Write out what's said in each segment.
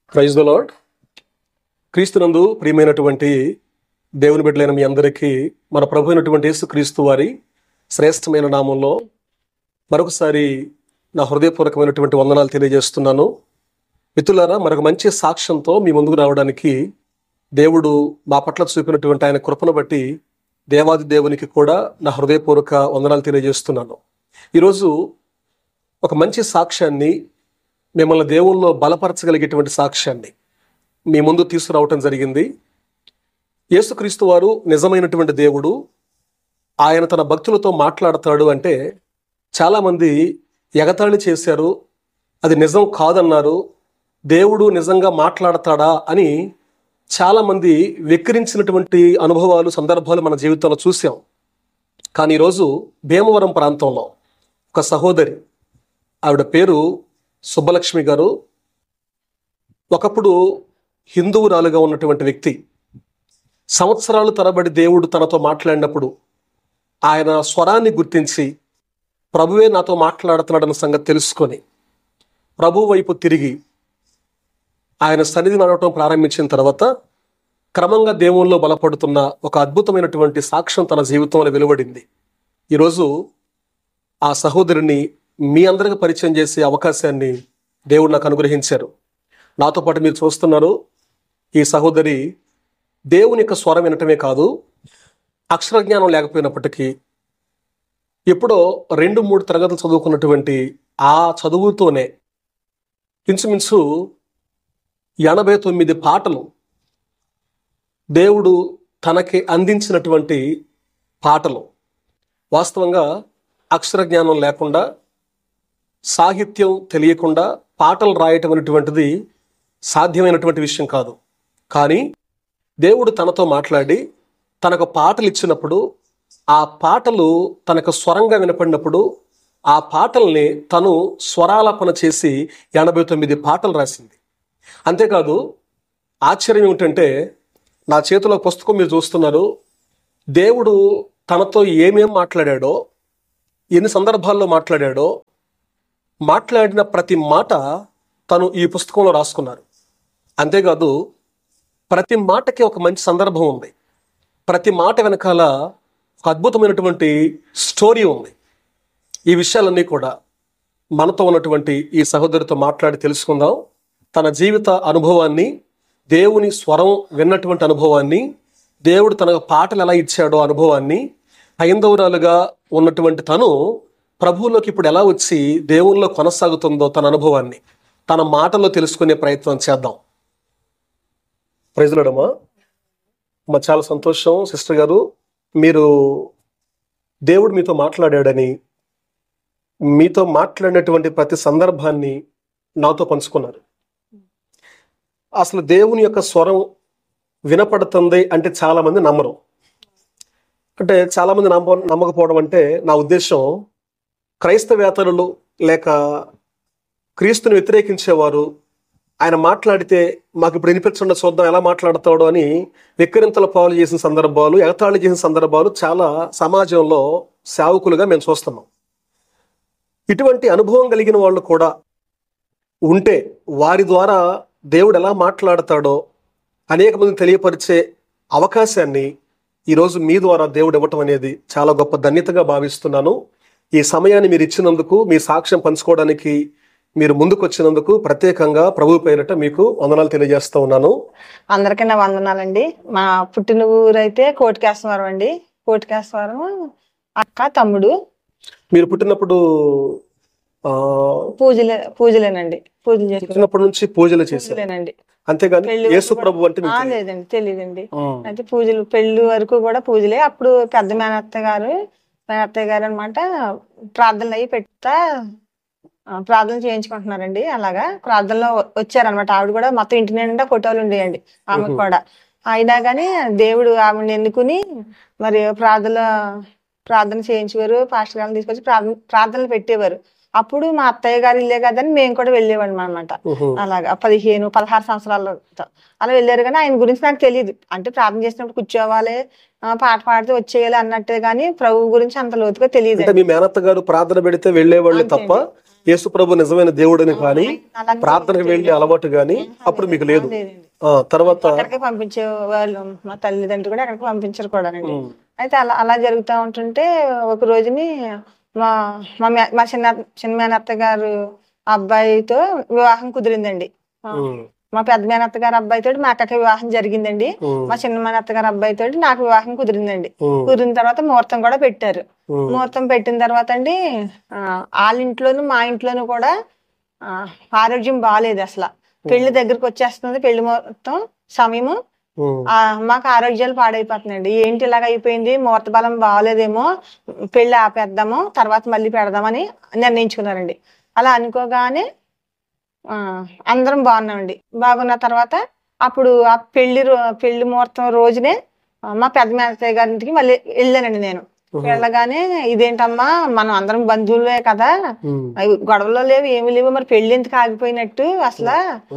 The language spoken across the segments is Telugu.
Praise the lord. క్రీస్తునందు ప్రియమైనటువంటి దేవుని బిడ్డలైన మీ అందరికీ మన ప్రభు అయినటువంటి యేసుక్రీస్తు వారి శ్రేష్టమైన నామంలో మరొకసారి నా హృదయపూర్వకమైనటువంటి వందనాలు తెలియజేస్తున్నాను. మిత్రులారా, మరొక మంచి సాక్ష్యంతో మీ ముందుకు రావడానికి దేవుడు మా పట్ల చూపినటువంటి ఆయన కృపను బట్టి దేవాది దేవునికి కూడా నా హృదయపూర్వక వందనాలు తెలియజేస్తున్నాను. ఈరోజు ఒక మంచి సాక్ష్యాన్ని, మిమ్మల్ని దేవుల్లో బలపరచగలిగేటువంటి సాక్ష్యాన్ని మీ ముందు తీసుకురావటం జరిగింది. యేసుక్రీస్తు వారు నిజమైనటువంటి దేవుడు. ఆయన తన భక్తులతో మాట్లాడతాడు అంటే చాలామంది ఎగతాళి చేశారు, అది నిజం కాదన్నారు. దేవుడు నిజంగా మాట్లాడతాడా అని చాలామంది వెక్కిరించినటువంటి అనుభవాలు, సందర్భాలు మన జీవితంలో చూసాం. కానీ ఈరోజు భీమవరం ప్రాంతంలో ఒక సహోదరి, ఆవిడ పేరు సుబ్బలక్ష్మి గారు, ఒకప్పుడు హిందువురాలుగా ఉన్నటువంటి వ్యక్తి. సంవత్సరాలు తరబడి దేవుడు తనతో మాట్లాడినప్పుడు ఆయన స్వరాన్ని గుర్తించి ప్రభువే నాతో మాట్లాడుతున్నాడన్న సంగతి తెలుసుకొని ప్రభు వైపు తిరిగి ఆయన సన్నిధి నడవటం ప్రారంభించిన తర్వాత క్రమంగా దేవుల్లో బలపడుతున్న ఒక అద్భుతమైనటువంటి సాక్ష్యం తన జీవితంలో వెలువడింది. ఈరోజు ఆ సహోదరిని మీ అందరికీ పరిచయం చేసే అవకాశాన్ని దేవుడు నాకు అనుగ్రహించారు. నాతో పాటు మీరు చూస్తున్నారు, ఈ సహోదరి దేవుని యొక్క స్వరం వినటమే కాదు, అక్షరజ్ఞానం లేకపోయినప్పటికీ ఎప్పుడో 2-3 తరగతులు చదువుకున్నటువంటి ఆ చదువుతోనే ఇంచుమించు 89 పాటలు దేవుడు తనకి అందించినటువంటి పాటలు. వాస్తవంగా అక్షరజ్ఞానం లేకుండా, సాహిత్యం తెలియకుండా పాటలు రాయటం అనేటువంటిది సాధ్యమైనటువంటి విషయం కాదు. కానీ దేవుడు తనతో మాట్లాడి తనకు పాటలు ఇచ్చినప్పుడు, ఆ పాటలు తనకు స్వరంగా వినపడినప్పుడు ఆ పాటల్ని తను స్వరాలాపన చేసి 89 పాటలు రాసింది. అంతేకాదు, ఆశ్చర్యం ఏమిటంటే, నా చేతిలో పుస్తకం మీరు చూస్తున్నారు. దేవుడు తనతో ఏమేం మాట్లాడాడో, ఎన్ని సందర్భాల్లో మాట్లాడాడో, మాట్లాడిన ప్రతి మాట తను ఈ పుస్తకంలో రాసుకున్నారు. అంతేకాదు, ప్రతి మాటకి ఒక మంచి సందర్భం ఉంది. ప్రతి మాట వెనకాల ఒక అద్భుతమైనటువంటి స్టోరీ ఉంది. ఈ విషయాలన్నీ కూడా మనతో ఉన్నటువంటి ఈ సహోదరితో మాట్లాడి తెలుసుకుందాం. తన జీవిత అనుభవాన్ని, దేవుని స్వరం విన్నటువంటి అనుభవాన్ని, దేవుడు తనకు పాటలు ఎలా ఇచ్చాడో అనుభవాన్ని, హైందవురాలుగా ఉన్నటువంటి తను ప్రభువులోకి ఇప్పుడు ఎలా వచ్చి దేవునిలో కొనసాగుతుందో తన అనుభవాన్ని తన మాటల్లో తెలుసుకునే ప్రయత్నం చేద్దాం. ప్రైజ్ లార్డ్ అమ్మా. చాలా సంతోషం సిస్టర్ గారు, మీరు దేవుడు మీతో మాట్లాడాడని, మీతో మాట్లాడినటువంటి ప్రతి సందర్భాన్ని నాతో పంచుకున్నారు. అసలు దేవుని యొక్క స్వరం వినపడుతుంది అంటే చాలామంది నమ్మరు. అంటే చాలామంది నమ్మకపోవడం అంటే నా ఉద్దేశం, క్రైస్తవేతరులు లేక క్రీస్తుని వ్యతిరేకించేవారు ఆయన మాట్లాడితే మాకు ఇప్పుడు వినిపించండి చూద్దాం ఎలా మాట్లాడతాడు అని వెక్కిరింతల పాలు చేసిన సందర్భాలు, ఎగతాళి చేసిన సందర్భాలు చాలా సమాజంలో సేవకులుగా మేము చూస్తున్నాం. ఇటువంటి అనుభవం కలిగిన వాళ్ళు కూడా ఉంటే వారి ద్వారా దేవుడు ఎలా మాట్లాడతాడో అనేక మంది తెలియపరిచే అవకాశాన్ని ఈరోజు మీ ద్వారా దేవుడు ఇవ్వటం అనేది చాలా గొప్ప ధన్యతగా భావిస్తున్నాను. ఈ సమయాన్ని మీరు ఇచ్చినందుకు, మీ సాక్ష్యం పంచుకోవడానికి మీరు ముందుకు వచ్చినందుకు ప్రత్యేకంగా ప్రభు పేరిట మీకు వందనాలు తెలియజేస్తూ ఉన్నాను. అందరికీ నా వందనాలండి. మా పుట్టిన ఊరు అయితే కోటికేశ్వరం అండి. కోటికేశ్వరం అక్క, తమ్ముడు. మీరు పుట్టినప్పుడు పూజలేనండి. పూజలు పుట్టినప్పటి నుంచి పూజలు చేసేనండి, అంతేగాని యేసు ప్రభు అంటే లేదండి, తెలియదండి. అయితే పూజలు, పెళ్లి వరకు కూడా పూజలే. అప్పుడు పెద్ద మేనత్తయ్య గారు అనమాట ప్రార్థనలు అయ్యి పెడతా ప్రార్థన చేయించుకుంటున్నారండి. అలాగా ప్రార్థనలో వచ్చారనమాట. ఆవిడ కూడా మొత్తం ఇంటి నిండా ఫోటోలు ఉండేయండి ఆమెకు కూడా. అయినా కానీ దేవుడు ఆవిడని ఎన్నుకుని మరి ప్రార్థన చేయించేవారు. పాస్టర్ గారిని తీసుకొచ్చి ప్రార్థనలు పెట్టేవారు. అప్పుడు మా అత్తయ్య గారు ఇల్లే కదని మేము కూడా వెళ్ళేవాళ్ళం అనమాట. అలాగా 15-16 సంవత్సరాలతో అలా వెళ్ళారు. కానీ ఆయన గురించి నాకు తెలియదు. అంటే ప్రార్థన చేసినప్పుడు కూర్చోవాలి, పాట పాడితే వచ్చేయాలి అన్నట్టే, కానీ ప్రభు గురించి అంత లోతుగా తెలియదు. మీ మేనత్త గారు ప్రార్థన పెడితే వెళ్ళేవాళ్ళు తప్ప యేసు ప్రభు నిజమైన దేవుడని కానీ అలా ప్రార్థనకు వెళ్ళే అలవాటు గాని అప్పుడు మీకు లేదు. లేదండి. తర్వాత అక్కడికి పంపించే వాళ్ళు మా తల్లిదండ్రులు కూడా అక్కడికి పంపించరు కూడా అండి. అయితే అలా అలా జరుగుతూ ఉంటుంటే ఒక రోజుని మా మా మే- మా చిన్న మేనత్త గారు అబ్బాయితో వివాహం కుదిరిందండి. మా పెద్ద మేనత్త గారి అబ్బాయితో మా అక్కకి వివాహం జరిగిందండి. మా చిన్న మేనత్త గారి అబ్బాయితో నాకు వివాహం కుదిరిందండి. కుదిరిన తర్వాత ముహూర్తం కూడా పెట్టారు. ముహూర్తం పెట్టిన తర్వాత అండి వాళ్ళ ఇంట్లోను మా ఇంట్లోను కూడా ఆరోగ్యం బాగాలేదు అసలు. పెళ్లి దగ్గరకు వచ్చేస్తుంది, పెళ్లి ముహూర్తం సమయము. మాకు ఆరోగ్యాలు పాడైపోతున్నాయండి. ఏంటి ఇలాగ అయిపోయింది, ముహూర్త బలం బాగోలేదేమో, పెళ్లి ఆపేద్దాము తర్వాత మళ్ళీ పెడదామని నిర్ణయించుకున్నారండి. అలా అనుకోగానే అందరం బాగున్నామండి. బాగున్న తర్వాత అప్పుడు ఆ పెళ్లి ముహూర్తం రోజునే మా పెద్ద మేనత్తయ్య గారింటికి మళ్ళీ వెళ్ళానండి నేను. వెళ్ళగానే ఇదేంటమ్మా మనం అందరం బంధువులే కదా, గొడవలో లేవు ఏమి లేవు, మరి పెళ్లి ఎందుకు ఆగిపోయినట్టు అసలు,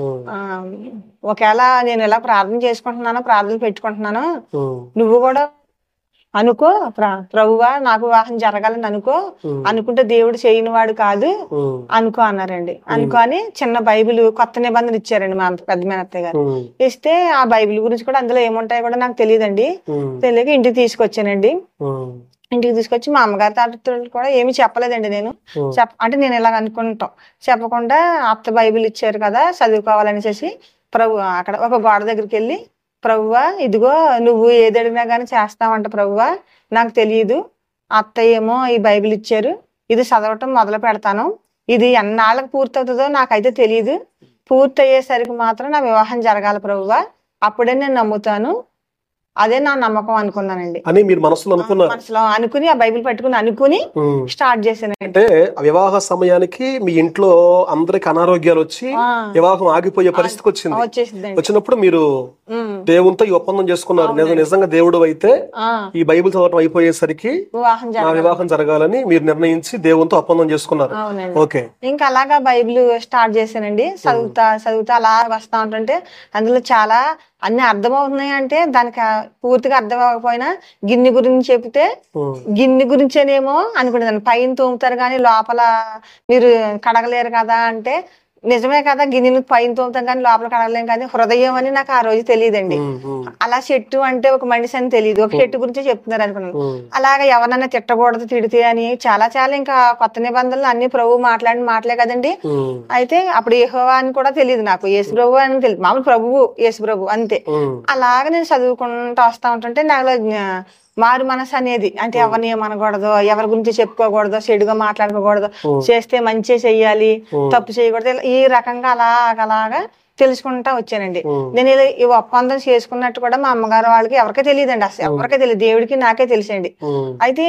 ఒకవేళ నేను ఇలా ప్రార్థన చేసుకుంటున్నాను, ప్రార్థన పెట్టుకుంటున్నాను, నువ్వు కూడా అనుకో ప్రభువా నాకు వివాహం జరగాలని అనుకుంటే దేవుడు చేయని వాడు కాదు అనుకో అన్నారండి. అనుకోని చిన్న బైబిల్ కొత్త నిబంధన ఇచ్చారండి మా పెద్ద మేనత్తయ్య గారు. ఇస్తే ఆ బైబిల్ గురించి కూడా అందులో ఏముంటాయో కూడా నాకు తెలియదండి. తెలియక ఇంటికి తీసుకొచ్చానండి. ఇంటికి తీసుకొచ్చి మా అమ్మగారి తాతలు కూడా ఏమి చెప్పలేదండి. నేను అంటే నేను ఇలాగ అనుకుంటాం చెప్పకుండా అత్త బైబిల్ ఇచ్చారు కదా చదువుకోవాలనేసి అక్కడ ఒక గోడ దగ్గరికి వెళ్ళి, ప్రభువా ఇదిగో నువ్వు ఏది అడిగినా గానీ చేస్తావంట ప్రభువా, నాకు తెలియదు, అత్తయ్య ఏమో ఈ బైబిల్ ఇచ్చారు, ఇది చదవటం మొదలు పెడతాను, ఇది ఎన్నాళ్ళకి పూర్తి అవుతుందో నాకైతే తెలియదు, పూర్తి అయ్యేసరికి మాత్రం నా వివాహం జరగాలి ప్రభువా, అప్పుడే నేను నమ్ముతాను, అదే నా నమ్మకం అనుకున్నానండి అని మీరు మనసులో అనుకున్నారు. మనసులో అనుకుని ఆ బైబిల్ పట్టుకుని అనుకుని స్టార్ట్ చేశాను. అంటే వివాహ సమయానికి మీ ఇంట్లో అందరికి అనారోగ్యాలు వచ్చి వివాహం ఆగిపోయే పరిస్థితికి వచ్చింది. వచ్చినప్పుడు మీరు దేవునితో ఈ ఒప్పందం చేసుకున్నారు, నిజంగా దేవుడు అయితే ఈ బైబిల్ చదవటం అయిపోయేసరికి నా వివాహం జరగాలని మీరు నిర్ణయించి దేవునితో ఒప్పందం చేసుకున్నారు. ఓకే, ఇంకా అలాగా బైబిల్ స్టార్ట్ చేశానండి. చదువుతా అలా వస్తా ఉంటుంటే అందులో చాలా అన్ని అర్థమవుతున్నాయి. అంటే దానికి పూర్తిగా అర్థం అవ్వకపోయినా గిన్నె గురించి చెప్తే గిన్నె గురించేనేమో అనుకునేదాన్ని. పైన తోముతారు కానీ లోపల మీరు కడగలేరు కదా అంటే, నిజమే కదా, గిన్నెను పైన తోముతాం కానీ లోపల కడగలేం కానీ హృదయం అని నాకు ఆ రోజు తెలియదండి. అలా చెట్టు అంటే ఒక మనిషి అని తెలియదు, ఒక చెట్టు గురించే చెప్తున్నారు అనుకున్నాను. అలాగా ఎవరన్నా తిట్టకూడదు, తిడితే అని చాలా ఇంకా కొత్త నిబంధనలు అన్ని ప్రభు మాటలే కదండి. అయితే అప్పుడు యెహోవా అని కూడా తెలియదు నాకు, యేసు ప్రభు అని తెలియదు, మామూలు ప్రభువు యేసు ప్రభు అంతే. అలాగ నేను చదువుకుంటూ వస్తా ఉంటుంటే నాలో మారు మనసు అనేది, అంటే ఎవరిని ఏమనకూడదు, ఎవరి గురించి చెప్పుకోకూడదు, చెడుగా మాట్లాడుకోకూడదు, చేస్తే మంచి చెయ్యాలి, తప్పు చేయకూడదు, ఈ రకంగా అలాగా తెలుసుకుంటా వచ్చానండి. నేను ఈ ఒప్పందం చేసుకున్నట్టు కూడా మా అమ్మగారు వాళ్ళకి ఎవరికే తెలియదండి, అసలు ఎవరికే తెలియదు, దేవుడికి నాకే తెలిసండి. అయితే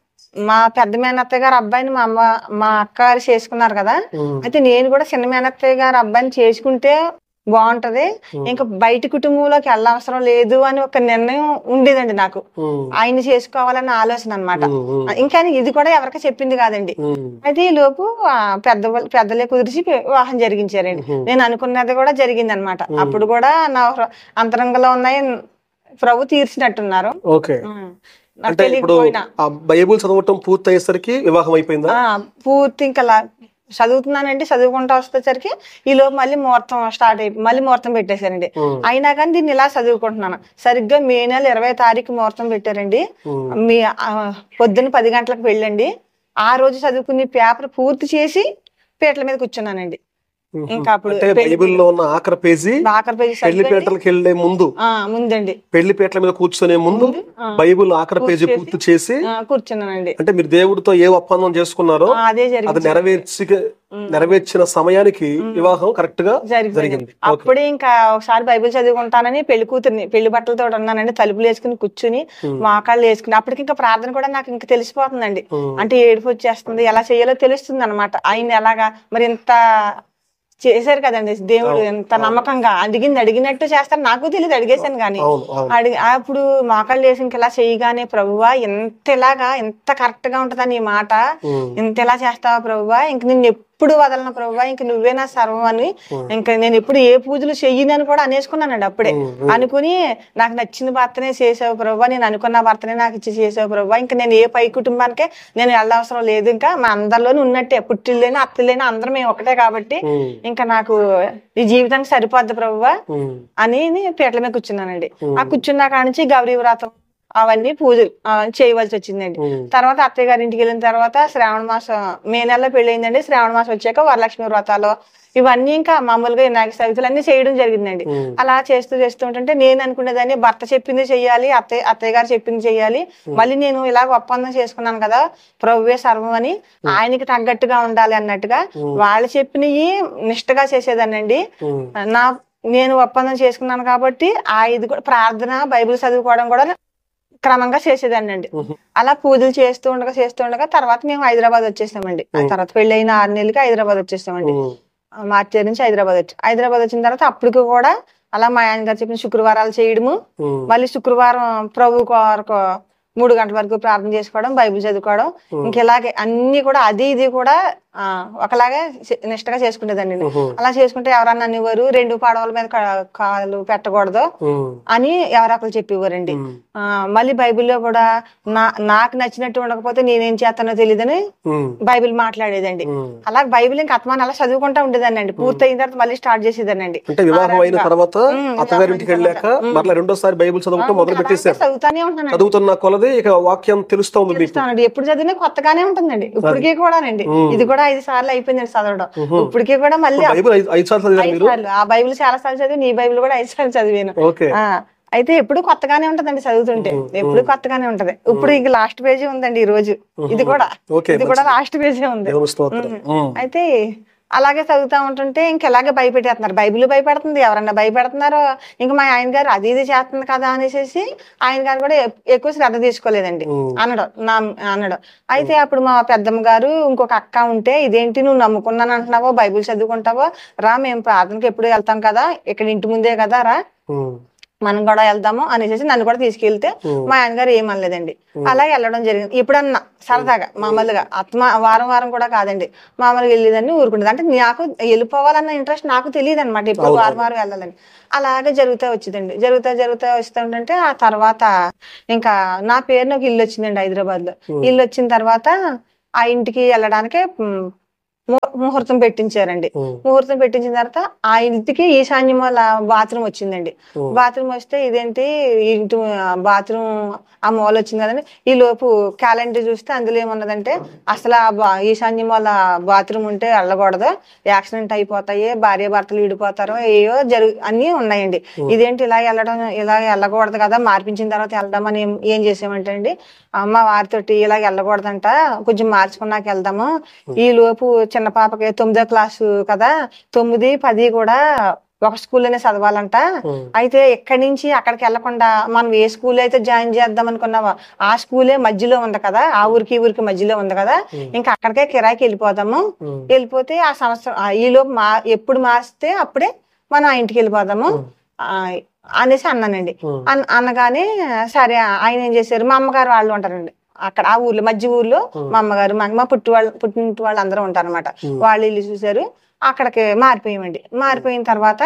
మా పెద్ద మేనత్తయ్య గారు అబ్బాయిని మా అక్క గారు చేసుకున్నారు కదా, అయితే నేను కూడా చిన్న మేనత్తయ్య గారు అబ్బాయిని చేసుకుంటే బాగుంటది, ఇంకా బయట కుటుంబంలోకి వెళ్ళవసరం లేదు అని ఒక నిర్ణయం ఉండేదండి నాకు. ఆయన చేసుకోవాలన్న ఆలోచన అనమాట. ఇంకా ఇది కూడా ఎవరికి చెప్పింది కాదండి. అయితే ఈ లోపు పెద్దలే కుదిరిచి వివాహం జరిగించారండి. నేను అనుకున్నది కూడా జరిగింది అనమాట. అప్పుడు కూడా నా అంతరంగంలో ఉన్నాయి ప్రభు తీర్చినట్టున్నారు. అంటే ఇప్పుడు బైబిల్ చదవటం పూర్తి అయ్యేసరికి వివాహం అయిపోయిందా? పూర్తి ఇంకా చదువుతున్నానండి. చదువుకుంటా వచ్చేసరికి ఈ లోపు మళ్ళీ ముహూర్తం స్టార్ట్ మళ్ళీ ముహూర్తం పెట్టేశారండి. అయినా కానీ దీన్ని ఇలా చదువుకుంటున్నాను. సరిగ్గా మే నెల 20వ తారీఖు ముహూర్తం పెట్టారండి. మీ పొద్దున్న 10 గంటలకు వెళ్ళండి. ఆ రోజు చదువుకుని పేపర్ పూర్తి చేసి పీటల మీద కూర్చున్నానండి. ఇంకా అప్పుడు బైబిల్లో ఉన్న ఆఖరి పేజీ పెళ్లి పీటలకు వెళ్లే ముందండి, పెళ్లి పీటల మీద కూర్చునే ముందు బైబిల్ ఆఖరి పేజీ పూర్తి చేసి కూర్చున్నానండి. అంటే మీరు దేవుడితో ఏ ఒప్పందం చేసుకున్నారో అది నెరవేర్చిన సమయానికి వివాహం కరెక్ట్ గా జరిగింది. అప్పుడే ఇంకా ఒకసారి బైబిల్ చదువుకుంటానని పెళ్లి కూతుర్ని పెళ్లి బట్టలతో ఉన్నానండి, తలుపులు వేసుకుని కూర్చుని మోకాళ్ళు వేసుకుని, అప్పటికి ఇంకా ప్రార్థన కూడా నాకు ఇంకా తెలిసిపోతుందండి. అంటే ఏడుపు వచ్చేస్తుంది, ఎలా చేయాలో తెలుస్తుంది అనమాట. ఆయన ఎలాగా మరి ఇంత చేశారు కదండి దేవుడు, ఎంత నమ్మకంగా అడిగినట్టు చేస్తారు. నాకు తెలియదు, అడిగేశాను కానీ అప్పుడు మోకాళ్ళు వేసి ఇంకెలా చేయగానే, ప్రభువా ఎంత కరెక్ట్ గా ఉంటుందని ఈ మాట, ఇంత ఎలా చేస్తావా ప్రభువా, ఇంక నిన్ను ఎప్పుడు వదలను ప్రభువా, ఇంక నువ్వే నా సర్వం అని, ఇంకా నేను ఎప్పుడు ఏ పూజలు చెయ్యనని కూడా అనేసుకున్నానండి అప్పుడే. అనుకుని నాకు నచ్చిన భర్తనే చేసావు ప్రభువా, నేను అనుకున్న భర్తనే నాకు ఇచ్చి చేసావు ప్రభువా, ఇంకా నేను ఏ పై కుటుంబానికే నేను వెళ్ళవసరం లేదు, ఇంకా మా అందరిలోనే ఉన్నట్టే, పుట్టిల్లేని అత్తలేని అందరం మేము ఒకటే కాబట్టి ఇంకా నాకు ఈ జీవితానికి సరిపోద్ది ప్రభువా అని పీటల మీద కూర్చున్నానండి. ఆ కూర్చున్నా కానించి గౌరీ వ్రతం అవన్నీ పూజలు చేయవలసి వచ్చిందండి. తర్వాత అత్తయ్య గారి ఇంటికి వెళ్ళిన తర్వాత శ్రావణ మాసం మే నెలలో పెళ్ళయిందండి. శ్రావణ మాసం వచ్చాక వరలక్ష్మి వ్రతాలు ఇవన్నీ ఇంకా మామూలుగా వినాయక చవితులు అన్ని చేయడం జరిగిందండి. అలా చేస్తూ ఉంటుంటే నేను అనుకునేదాన్ని భర్త చెప్పింది చెయ్యాలి, అత్తయ్య గారు చెప్పింది చెయ్యాలి, మళ్ళీ నేను ఇలాగ ఒప్పందం చేసుకున్నాను కదా ప్రభువే సర్వం అని, ఆయనకి తగ్గట్టుగా ఉండాలి అన్నట్టుగా వాళ్ళు చెప్పినవి నిష్ఠగా చేసేదానండి. నేను ఒప్పందం చేసుకున్నాను కాబట్టి ఇది కూడా ప్రార్థన బైబిల్ చదువుకోవడం కూడా క్రమంగా చేసేదాన్ని అండి. అలా పూజలు చేస్తూ ఉండగా తర్వాత మేము హైదరాబాద్ వచ్చేసామండి. తర్వాత పెళ్లి అయిన 6 నెలలకి హైదరాబాద్ వచ్చేసామండి. మార్చి నుంచి హైదరాబాద్ వచ్చిన తర్వాత అప్పటికి కూడా అలా మా ఆయన గారు చెప్పిన శుక్రవారాలు చేయడము, మళ్ళీ శుక్రవారం ప్రభు కొరకు 3 గంటల వరకు ప్రార్థన చేసుకోవడం, బైబిల్ చదువుకోవడం, ఇంకెలాగే అన్ని కూడా ఇది కూడా ఒకలాగే నిష్టగా చేసుకునేదండి. అలా చేసుకుంటే ఎవరన్నా అనేవారు 2 పడవల మీద కాలు పెట్టకూడదు అని ఎవరొకరు చెప్పేవారండి. మళ్ళీ బైబిల్లో కూడా నాకు నచ్చినట్టు ఉండకపోతే నేనేం చేస్తానో తెలియదని బైబిల్ మాట్లాడేదండి. అలా బైబిల్ ఇంకా ఆత్మాన్ని అలా చదువుకుంటా ఉండేదాన్ని అండి. పూర్తయిన తర్వాత మళ్ళీ స్టార్ట్ చేసేదాన్ని. వివాహం అయిన తర్వాత అత్తగారింటికి వెళ్ళాక మరలా రెండోసారి బైబిల్ చదవటం మొదలు పెట్టేశారు. చదువుతానే ఉంటాను, చదువుతున్న కొలది ఇక వాక్యం తెలుస్తోంది. ఎప్పుడు చదివినా కొత్తగానే ఉంటుందండి. ఇప్పటికీ కూడానండి, ఇది కూడా 5 సార్లు అయిపోయిందండి చదవడం. ఇప్పటికీ కూడా మళ్ళీ 5 సార్లు ఆ బైబిల్ చాలా సార్లు చదివి, నీ బైబిల్ కూడా 5 సార్లు చదివాను. అయితే ఎప్పుడు కొత్తగానే ఉంటదండి చదువుతుంటే, ఎప్పుడు కొత్తగానే ఉంటది. ఇప్పుడు ఇంక లాస్ట్ పేజీ ఉందండి ఈ రోజు, ఇది కూడా లాస్ట్ పేజీ ఉంది. అయితే అలాగే చదువుతా ఉంటుంటే ఇంకెలాగే భయపెట్టేస్తున్నారు, బైబిల్ భయపెడుతుంది, ఎవరన్నా భయపెడుతున్నారో. ఇంకా మా ఆయన గారు అది చేస్తుంది కదా అనేసి ఆయన గారు కూడా ఎక్కువ శ్రద్ధ తీసుకోలేదండి అనడం. అయితే అప్పుడు మా పెద్దమ్మ గారు ఇంకొక అక్క ఉంటే, ఇదేంటి నువ్వు నమ్ముకున్నాను అంటున్నావో, బైబిల్ చదువుకుంటావో, రా మేము ప్రార్థనకి ఎప్పుడు వెళ్తాం కదా, ఇక్కడ ఇంటి ముందే కదా, రా మనం కూడా వెళ్దాము అనేసి నన్ను కూడా తీసుకెళ్తే మా ఆయనగారు ఏమనలేదండి. అలా వెళ్ళడం జరిగింది. ఎప్పుడన్నా సరదాగా మామూలుగా వారం కూడా కాదండి, మామూలుగా వెళ్ళేదాన్ని, ఊరుకుంటుంది. అంటే నాకు వెళ్ళిపోవాలన్న ఇంట్రెస్ట్ నాకు తెలియదు అనమాట, ఎప్పుడు వారం వెళ్ళాలని. అలాగే జరుగుతూ వచ్చిందండి. జరుగుతూ వస్తుంటే ఆ తర్వాత ఇంకా నా పేరున ఒక ఇల్లు వచ్చిందండి హైదరాబాద్ లో. ఇల్లు వచ్చిన తర్వాత ఆ ఇంటికి వెళ్ళడానికి ముహూర్తం పెట్టించారండి. ముహూర్తం పెట్టించిన తర్వాత ఆ ఇంటికి ఈశాన్యం వాళ్ళ బాత్రూమ్ వచ్చిందండి. బాత్రూమ్ వస్తే ఇదేంటి ఇంటి బాత్రూమ్ ఆ మూల వచ్చింది కదండి. ఈ లోపు క్యాలెండర్ చూస్తే అందులో ఏమున్నదంటే, అసలు ఆ ఈశాన్యం వాళ్ళ బాత్రూమ్ ఉంటే వెళ్ళకూడదు, యాక్సిడెంట్ అయిపోతాయి, భార్య భర్తలు విడిపోతారు, ఏయో అన్ని ఉన్నాయండి. ఇదేంటి ఇలా వెళ్ళకూడదు కదా, మార్పించిన తర్వాత వెళ్దామని ఏం చేసామంటే అండి, మా వారితోటి ఇలా వెళ్ళకూడదంట, కొంచెం మార్చుకున్నాక వెళ్దాము. ఈ లోపు చిన్న పాపకి 9వ క్లాసు కదా, 9, 10 కూడా ఒక స్కూల్లోనే చదవాలంట. అయితే ఎక్కడి నుంచి అక్కడికి వెళ్లకుండా మనం ఏ స్కూల్ అయితే జాయిన్ చేద్దాం అనుకున్నావో ఆ స్కూలే మధ్యలో ఉంది కదా, ఆ ఊరికి మధ్యలో ఉంది కదా, ఇంకా అక్కడికే కిరాయికి వెళ్ళిపోదాము. వెళ్ళిపోతే ఆ సంవత్సరం ఈలోపు ఎప్పుడు మారిస్తే అప్పుడే మనం ఆ ఇంటికి వెళ్ళిపోదాము అనేసి అన్నానండి. అనగానే సరే. ఆయన ఏం చేశారు, మా అమ్మగారు వాళ్ళు ఉంటారండి అక్కడ ఆ ఊర్లో, మధ్య ఊర్లో మా అమ్మగారు, మా పుట్టింటి వాళ్ళు అందరూ ఉంటారు అనమాట. వాళ్ళు ఇల్లు చూసారు, అక్కడికి మారిపోయామండి. మారిపోయిన తర్వాత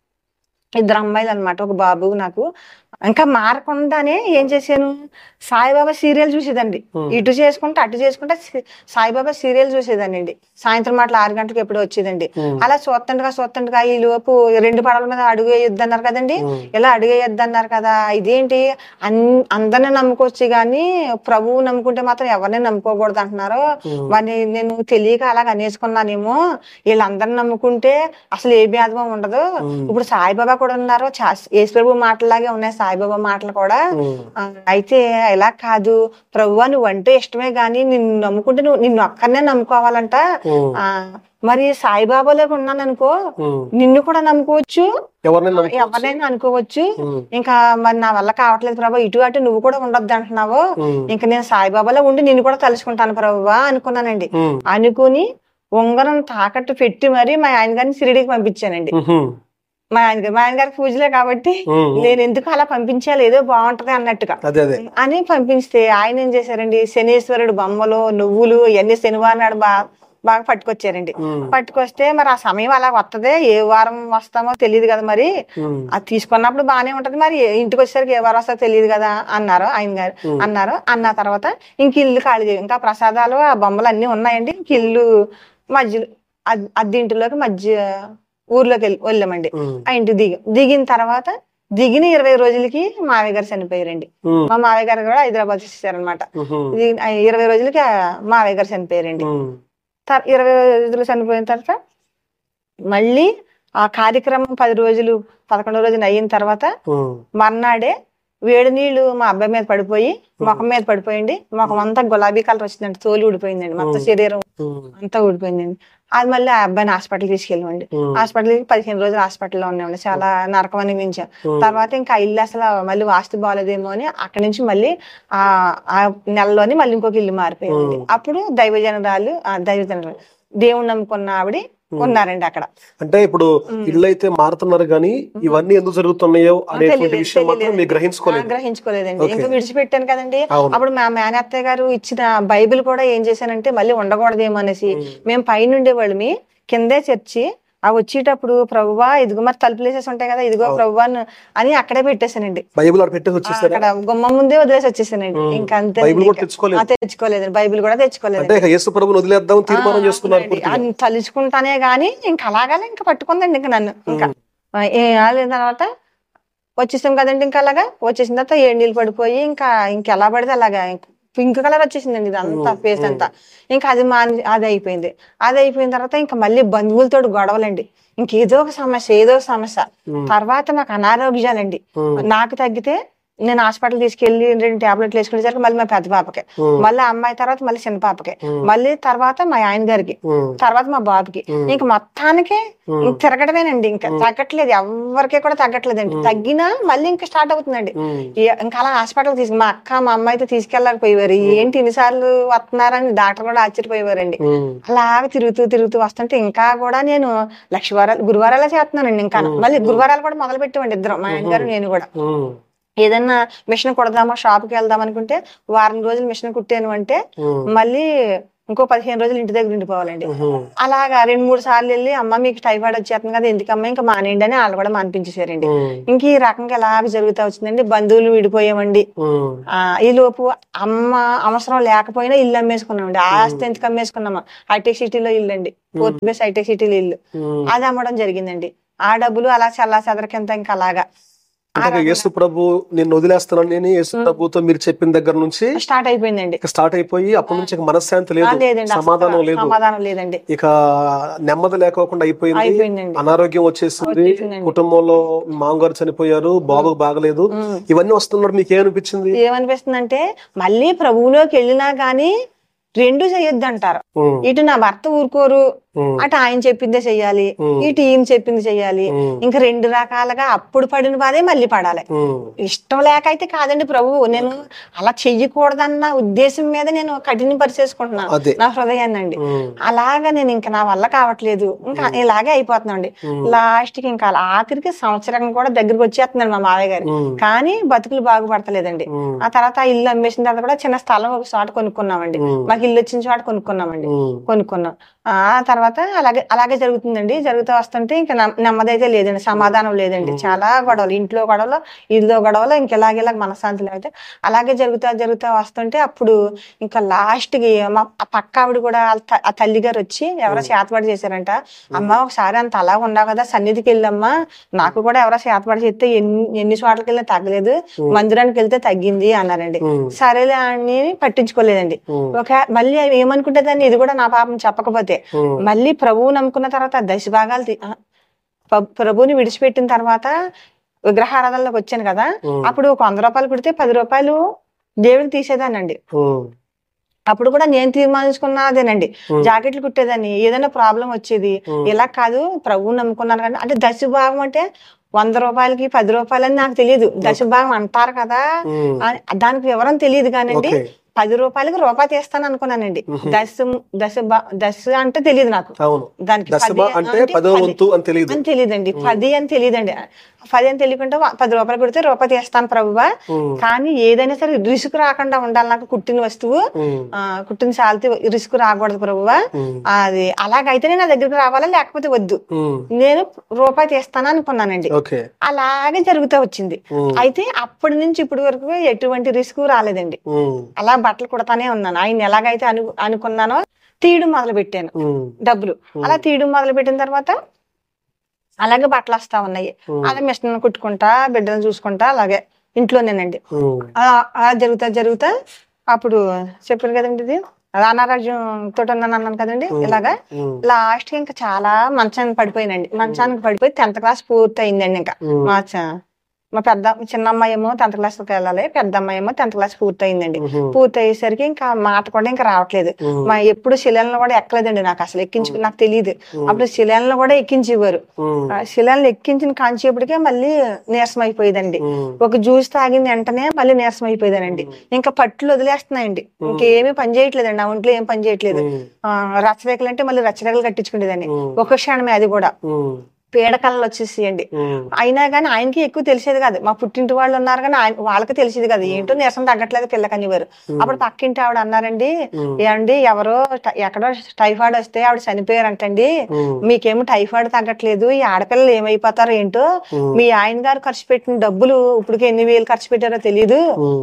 2 అమ్మాయిలు అనమాట, ఒక బాబు. నాకు ఇంకా మారకుండానే ఏం చేశాను, సాయిబాబా సీరియల్ చూసేదండి. ఇటు చేసుకుంటే అటు చేసుకుంటే సాయిబాబా సీరియల్ చూసేదాన్ని అండి. సాయంత్రం మాటలు 6 గంటలకు ఎప్పుడో వచ్చేదండి. అలా చూస్తుండగా ఈ లోపు 2 పడవల మీద అడుగు వేయొద్దు అన్నారు కదండి, ఇలా అడుగు వేయొద్దు అన్నారు కదా, ఇదేంటి అందరిని నమ్ముకోవచ్చు గాని ప్రభువు నమ్ముకుంటే మాత్రం ఎవరిని నమ్ముకోకూడదు అంటున్నారు. వాడిని నేను తెలియక అలాగ అనేసుకున్నానేమో, వీళ్ళందరిని నమ్ముకుంటే అసలు ఏ భేదమో ఉండదు. ఇప్పుడు సాయిబాబా కూడా ఉన్నారు, యేసుప్రభు మాటలాగే ఉన్నాయి సాయిబాబా మాటలు కూడా. అయితే ఇలా కాదు ప్రభువా, నువ్వంటే ఇష్టమే గాని నిన్ను నమ్ముకుంటే నిన్ను ఒక్కరినే నమ్ముకోవాలంట. మరి సాయిబాబాలోకి ఉన్నాను అనుకో, నిన్ను కూడా నమ్ముకోవచ్చు, ఎవరినైనా అనుకోవచ్చు. ఇంకా మరి నా వల్ల కావట్లేదు ప్రభు, ఇటు అటు నువ్వు కూడా ఉండొద్దు అంటున్నావు, ఇంకా నేను సాయిబాబాలో ఉండి నిన్ను కూడా తలుచుకుంటాను ప్రభువా అనుకున్నానండి. అనుకుని ఉంగరం తాకట్టు పెట్టి మరి మా ఆయన గారిని షిరిడీకి పంపించానండి. మా ఆయన గారికి పూజలే కాబట్టి నేను ఎందుకు అలా పంపించాలి, ఏదో బాగుంటది అన్నట్టుగా అని పంపిస్తే ఆయన ఏం చేశారండి, శనీశ్వరుడు బొమ్మలు, నువ్వులు ఇవన్నీ శనివారం నాడు బాగా పట్టుకొచ్చారండి. పట్టుకొస్తే మరి ఆ సమయం అలా వస్తదే, ఏ వారం వస్తామో తెలియదు కదా, మరి అది తీసుకున్నప్పుడు బాగానే ఉంటది, మరి ఇంటికి వచ్చేసరికి ఏ వారం వస్తుందో తెలియదు కదా అన్నారు ఆయన గారు. అన్న తర్వాత ఇంక ఇల్లు ఖాళీ చేయ, ఇంకా ప్రసాదాలు ఆ బొమ్మలు అన్ని ఉన్నాయండి. ఇంక ఇల్లు మధ్యలో అద్దె ఇంటిలోకి ఊర్లోకి వెళ్ళామండి. ఆ ఇంటికి దిగిన తర్వాత దిగిన 20 రోజులకి మావయ్య గారు చనిపోయారండి. మా మావయ్య గారు కూడా హైదరాబాద్ వచ్చేసారనమాట. 20 రోజులకి మావయ్య గారు చనిపోయారండి. 20 రోజులు చనిపోయిన తర్వాత మళ్ళీ ఆ కార్యక్రమం 10 రోజులు 11వ రోజున అయిన తర్వాత మర్నాడే వేడి నీళ్లు మా అబ్బాయి మీద పడిపోయి ముఖం మీద పడిపోయింది. ముఖం అంతా గులాబీ కలర్ వచ్చిందండి, తోలు ఊడిపోయిందండి, మొత్తం శరీరం అంతా ఊడిపోయిందండి. అది మళ్ళీ ఆ అబ్బాయిని హాస్పిటల్ తీసుకెళ్ళమండి. హాస్పిటల్కి 15 రోజులు హాస్పిటల్లో ఉన్నామండి. చాలా నరకం అనిపించాం. తర్వాత ఇంకా ఇల్లు అసలు మళ్ళీ వాస్తు బాగోలేదేమో అని అక్కడి నుంచి మళ్ళీ ఆ నెలలోని మళ్ళీ ఇంకొక ఇల్లు మారిపోయింది. అప్పుడు దైవజనరాలు దేవుణ్ణి నమ్ముకున్న ఆవిడ ఉన్నారండి అక్కడ. అంటే ఇప్పుడు ఇల్లు అయితే మారుతున్నారు కానీ ఇవన్నీ ఎందుకు జరుగుతున్నాయో అనేటువంటి విషయం మాత్రం మీరు గ్రహించుకోలేదండి. ఇంకా విడిచిపెట్టాను కదండి. అప్పుడు మా మేనత్తయ్య గారు ఇచ్చిన బైబిల్ కూడా ఏం చేశానంటే మళ్ళీ ఉండకూడదేమో అనేసి మేము పైన ఉండేవాళ్ళమి, కిందే చర్చి. ఆ వచ్చేటప్పుడు ప్రభువా ఇదిగో మరి తలుపులు వేసేసి ఉంటాయి కదా, ఇదిగో ప్రభువా అని అక్కడే పెట్టేశానండి. బైబిల్ అక్కడ గుమ్మ ముందే వదిలేసి వచ్చేసానండి. ఇంకా అంతే, తెచ్చుకోలేదండి. బైబిల్ కూడా తెచ్చుకోలేదు. తలుచుకుంటానే గాని ఇంకా అలాగానే ఇంకా పట్టుకుందండి ఇంకా నన్ను. ఇంకా తర్వాత వచ్చేసాం కదండి. ఇంకా అలాగా వచ్చేసిన తర్వాత 7 నీళ్ళు పడిపోయి ఇంకా ఇంకెలా పడితే అలాగా పింక్ కలర్ వచ్చేసిందండి ఇదంతా, ఫేస్ అంతా. ఇంకా అది అయిపోయింది. అది అయిపోయిన తర్వాత ఇంకా మళ్ళీ బంధువులతో గొడవలండి. ఇంకేదో ఒక సమస్య. తర్వాత నాకు అనారోగ్యాలండి. నాకు తగ్గితే నేను హాస్పిటల్ తీసుకెళ్లి 2 టాబ్లెట్లు వేసుకునేసరికి మళ్ళీ మా పెద్ద పాపకి, మళ్ళీ అమ్మాయి తర్వాత మళ్ళీ చిన్న పాపకి, మళ్ళీ తర్వాత మా ఆయన గారికి, తర్వాత మా బాబుకి. ఇంకా మొత్తానికి తిరగడమేనండి. ఇంకా తగ్గట్లేదు, ఎవరికి కూడా తగ్గట్లేదండి. తగ్గినా మళ్ళీ ఇంకా స్టార్ట్ అవుతుందండి. ఇంకా అలా హాస్పిటల్ మా అక్క మా అమ్మ అయితే తీసుకెళ్ళకపోయేవారు. ఏంటి ఇన్నిసార్లు వస్తున్నారని డాక్టర్ కూడా ఆశ్చర్యపోయేవారండి. అలాగే తిరుగుతూ వస్తుంటే ఇంకా కూడా నేను గురువారాలే చేస్తున్నానండి. ఇంకా మళ్ళీ గురువారాలు కూడా మొదలు పెట్టేవండి ఇద్దరం, మా ఆయన గారు నేను కూడా. ఏదన్నా మిషన్ కుడదామా, షాప్కి వెళ్దాం అనుకుంటే వారం రోజులు మిషన్ కుట్టాను అంటే మళ్ళీ ఇంకో 15 రోజులు ఇంటి దగ్గర ఉండిపోవాలండి. అలాగా 2-3 సార్లు వెళ్ళి అమ్మ మీకు టైఫాయిడ్ వచ్చేస్తుంది కదా, ఎందుకమ్మా ఇంకా మానేయండి అని వాళ్ళు కూడా మానిపించేశారండి. ఇంక ఈ రకంగా ఎలాగ జరుగుతూ వచ్చిందండి. బంధువులు విడిపోయామండి. ఈ లోపు అమ్మ అవసరం లేకపోయినా ఇల్లు అమ్మేసుకున్నామండి. ఆస్తి ఎందుకు అమ్మేసుకున్నామా, హైటెక్ సిటీలో ఇల్లు అండి, 4th బేస్ హైటెక్ సిటీలో ఇల్లు, అది అమ్మడం జరిగిందండి. ఆ డబ్బులు అలా చల్లా చెదరకింత ఇంకా అలాగా యేసు ప్రభు నిన్ను వదిలేస్తున్నాను నేను యేసు ప్రభుతో మీరు చెప్పిన దగ్గర నుంచి స్టార్ట్ అయిపోయిందండి. స్టార్ట్ అయిపోయి అప్పటి నుంచి మనశ్శాంతి లేదు, సమాధానం లేదండి. ఇక నెమ్మది లేకోకుండా అయిపోయింది. అనారోగ్యం వచ్చేసింది, కుటుంబంలో మామగారు చనిపోయారు, బాబుకు బాగలేదు, ఇవన్నీ వస్తున్నారు. మీకు ఏమనిపిస్తుంది అంటే మళ్ళీ ప్రభువులోకి వెళ్ళినా గానీ 2 చేయొద్దు అంటారు. ఇటు నా భర్త ఊరుకోరు, అటు ఆయన చెప్పిందే చెయ్యాలి, ఇటు ఈయన చెప్పింది చెయ్యాలి. ఇంకా 2 రకాలుగా అప్పుడు పడిన బాధే మళ్ళీ పడాలి. ఇష్టం లేక అయితే కాదండి ప్రభువు, నేను అలా చెయ్యకూడదన్న ఉద్దేశం మీద నేను కఠిన పరిచేసుకుంటున్నాను నా హృదయాన్ని అండి. అలాగా నేను ఇంకా నా వల్ల కావట్లేదు, ఇంకా ఇలాగే అయిపోతున్నాండి. లాస్ట్ కి ఇంకా ఆఖరికి సంవత్సరం కూడా దగ్గరికి వచ్చేస్తున్నాడు మా మావయ్య గారు, కానీ బతుకులు బాగుపడతలేదండి. ఆ తర్వాత ఇల్లు అమ్మేసిన తర్వాత కూడా చిన్న స్థలం ఒక చోట కొనుక్కున్నామండి. మాకు ఇల్లు వచ్చిన చోట కొనుక్కున్నాం. ఆ తర్వాత అలాగే జరుగుతుందండి. జరుగుతూ వస్తుంటే ఇంకా నెమ్మదైతే లేదండి, సమాధానం లేదండి. చాలా గొడవలు, ఇంట్లో గొడవలు, ఇల్లు గొడవలు, ఇంకెలాగేలా మనశ్శాంతి లేకపోతే అలాగే జరుగుతూ వస్తుంటే అప్పుడు ఇంకా లాస్ట్ కి మా పక్క ఆవిడ కూడా ఆ తల్లి గారు వచ్చి ఎవరో చేతబడి చేశారంట. అమ్మ ఒకసారి అంత అలా ఉన్నావు కదా, సన్నిధికి వెళ్ళమ్మా, నాకు కూడా ఎవరో చేతబడి చేస్తే ఎన్ని చోట్లకి వెళ్ళినా తగ్గలేదు, మందిరానికి వెళ్తే తగ్గింది అన్నారండి. సరేలే అని పట్టించుకోలేదండి. మళ్ళీ ఏమనుకుంటే దాన్ని ఇది కూడా నా పాపం చెప్పకపోతే మళ్ళీ ప్రభువు నమ్ముకున్న తర్వాత దశభాగాలు ప్రభువుని విడిచిపెట్టిన తర్వాత విగ్రహారాధనలోకి వచ్చాను కదా, అప్పుడు 100 రూపాయలు కుడితే 10 రూపాయలు దేవుడికి తీసేదానండి. అప్పుడు కూడా నేను తీర్మానించుకున్నదేనండి, జాకెట్లు కుట్టేదాన్ని. ఏదైనా ప్రాబ్లం వచ్చేది, ఇలా కాదు ప్రభువు నమ్ముకున్నాను కానీ అంటే దశభాగం అంటే 100 రూపాయలకి 10 రూపాయలని నాకు తెలియదు. దశభాగం అంటారు కదా, దానికి వివరం తెలియదు కానండి. 10 రూపాయలకి రూపాయి తీస్తాను అనుకున్నానండి. దశ అంటే తెలియదు నాకు. దానికి 10 అంటే 10వ వంతు అని తెలియదండి. 10 అని తెలియదండి. 10 అని తెలియకుండా 10 రూపాయలు కొడితే రూపాయి తీస్తాను ప్రభువా, కానీ ఏదైనా సరే రిస్క్ రాకుండా ఉండాలి, నాకు కుట్టిన వస్తువు కుట్టిన శాలిటీ రిస్క్ రాకూడదు ప్రభువా, అది అలాగైతేనే నా దగ్గరికి రావాలా, లేకపోతే వద్దు, నేను రూపాయి తీస్తాను అనుకున్నానండి. అలాగే జరుగుతూ వచ్చింది. అయితే అప్పటి నుంచి ఇప్పటి వరకు ఎటువంటి రిస్క్ రాలేదండి. అలా బట్టలు కుడతానే ఉన్నాను. ఆయన ఎలాగైతే అనుకున్నానో తీయడం మొదలు పెట్టాను డబ్బులు. అలా తీయడం మొదలు పెట్టిన తర్వాత అలాగే బట్టలు వస్తా ఉన్నాయి. అలా మిషన్ కుట్టుకుంటా, బిడ్డను చూసుకుంటా అలాగే ఇంట్లోనేనండి. అలా జరుగుతా అప్పుడు చెప్పాను కదండి, ఇది అనారోగ్యం తోటి అన్నాను కదండి. ఇలాగా లాస్ట్ కి ఇంకా చాలా మంచానికి పడిపోయినండి. మంచానికి పడిపోయి 10th క్లాస్ పూర్తి అయిందండి. ఇంకా మా చిన్న అమ్మాయి ఏమో 10th క్లాస్కి వెళ్ళాలి, పెద్ద అమ్మాయి ఏమో 10th క్లాస్ పూర్తి అయిందండి. పూర్తి అయ్యేసరికి ఇంకా మాట కూడా ఇంకా రావట్లేదు. ఎప్పుడు శిలలను కూడా ఎక్కలేదండి, నాకు అసలు నాకు తెలియదు. అప్పుడు శిలలను కూడా ఎక్కించేవారు. శిలలను ఎక్కించిన కాంచేపటికే మళ్ళీ నీరసం అయిపోయేదండి. ఒక జ్యూస్ తాగిన వెంటనే మళ్ళీ నీరసం అయిపోయేదానండి. ఇంకా పట్లు వదిలేస్తున్నాయండి, ఇంకేమీ పని చేయట్లేదండి, నా ఒంట్లో ఏం పని చేయట్లేదు. రచ్చరేఖలు అంటే మళ్ళీ రచ్చరేఖలు కట్టించుకునేదాన్ని. ఒక క్షణమే అది కూడా పీడకలలు వచ్చేసేయండి. అయినా కానీ ఆయనకి ఎక్కువ తెలిసేది కాదు. మా పుట్టింటి వాళ్ళు ఉన్నారు కానీ వాళ్ళకి తెలిసేది కాదు, ఏంటో నీరసం తగ్గట్లేదు పిల్లకనివారు. అప్పుడు పక్కింటి ఆవిడ అన్నారండి, ఏమండి ఎవరో ఎక్కడో టైఫాయిడ్ వస్తే ఆవిడ చనిపోయారంటండి, మీకేమో టైఫాయిడ్ తగ్గట్లేదు, ఈ ఆడపిల్లలు ఏమైపోతారో ఏంటో, మీ ఆయన గారు ఖర్చు పెట్టిన డబ్బులు ఇప్పటికి ఎన్ని వేలు ఖర్చు పెట్టారో తెలియదు,